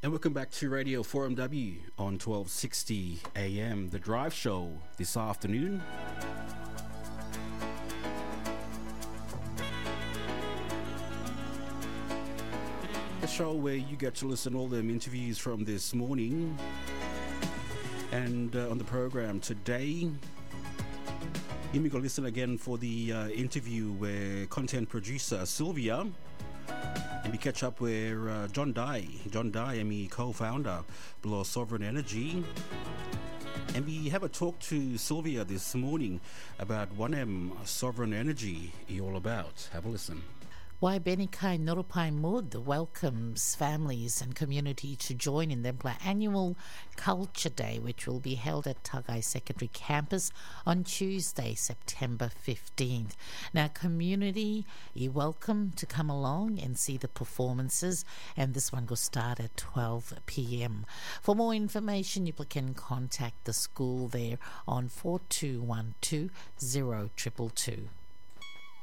And welcome back to Radio 4MW on 1260 AM, The Drive Show this afternoon. A show where you get to listen to all them interviews from this morning. And on the program today, you may go listen again for the interview where content producer Sylvia, and we catch up with John Dye, me co-founder below Sovereign Energy. And we have a talk to Sylvia this morning about 1M Sovereign Energy all about. Have a listen. Wai Benikai Nurupai Mud welcomes families and community to join in their annual Culture Day, which will be held at Tagai Secondary Campus on Tuesday, September 15th. Now, community, you're welcome to come along and see the performances, and this one will start at 12 p.m. For more information, you can contact the school there on 4212 0222.